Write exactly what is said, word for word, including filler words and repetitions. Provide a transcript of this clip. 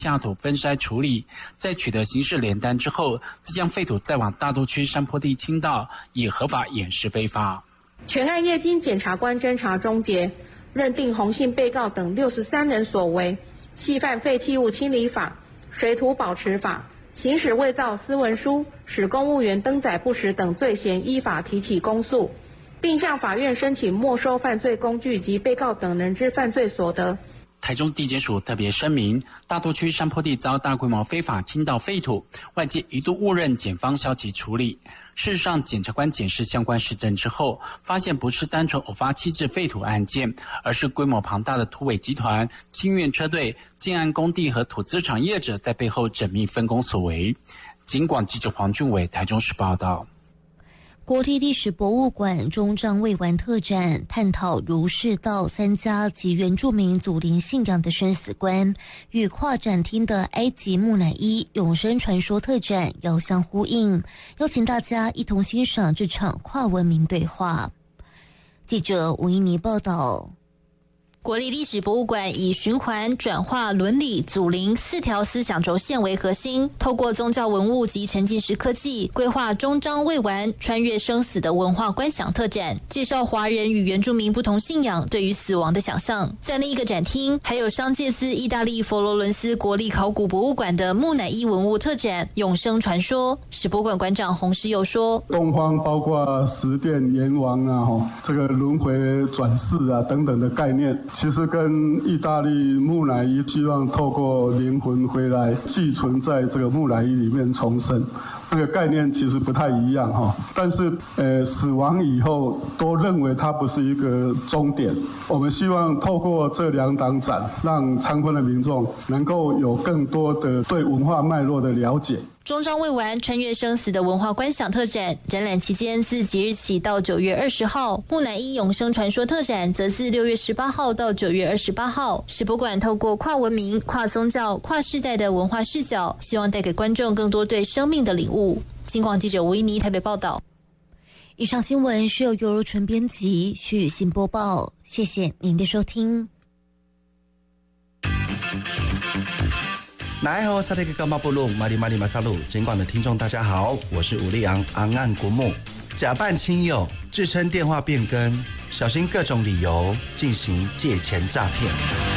下土分筛处理，在取得刑事联单之后，再将废土再往大肚区山坡地倾倒，以合法掩饰非法。 全案业经检察官侦查终结，认定洪姓被告等六十三人所为，系犯废弃物清理法、水土保持法、行使伪造私文书、使公务员登载不实等罪嫌，依法提起公诉，并向法院申请没收犯罪工具及被告等人之犯罪所得。 台中地检署特别声明，大肚区山坡地遭大规模非法倾倒废土，外界一度误认检方消极处理。事实上，检察官检视相关实证之后，发现不是单纯偶发弃置废土案件，而是规模庞大的土委集团、清运车队、建案工地和土资产业者在背后缜密分工所为。警广记者黄俊伟台中市报道。 国立历史博物馆终章未完特展探讨儒释道三家及原住民祖灵信仰的生死观，与跨展厅的埃及木乃伊永生传说特展遥相呼应，邀请大家一同欣赏这场跨文明对话。记者吴依妮报道。 国立历史博物馆以循环、转化、伦理、祖灵四条思想轴线为核心，透过宗教文物及沉浸式科技，规划终章未完、穿越生死的文化观想特展，介绍华人与原住民不同信仰对于死亡的想象。在另一个展厅，还有商界自意大利佛罗伦斯国立考古博物馆的木乃伊文物特展《永生传说》。史博馆馆长洪世佑说：“ 东方包括十殿阎王啊，这个轮回转世啊等等的概念。”其实跟意大利木乃伊希望透过灵魂回来寄存在这个木乃伊里面重生，那个概念其实不太一样哈。但是呃，死亡以后都认为它不是一个终点。我们希望透过这两档展，让参观的民众能够有更多的对文化脉络的了解。 终章未完、穿越生死的文化观想特展，展览期间自即日起到九月二十号，木乃伊永生传说特展则自六月十八号到九月二十八号。史博馆透过跨文明、跨宗教、跨世代的文化视角，希望带给观众更多对生命的领悟。警广记者吴依妮台北报道。 以上新闻是由尤如纯编辑，徐雨欣播报，谢谢您的收听。 来好，萨利格高马布鲁马里马里马萨鲁，尽管的听众大家好，我是吴立昂昂岸国木。假扮亲友，自称电话变更，小心各种理由进行借钱诈骗。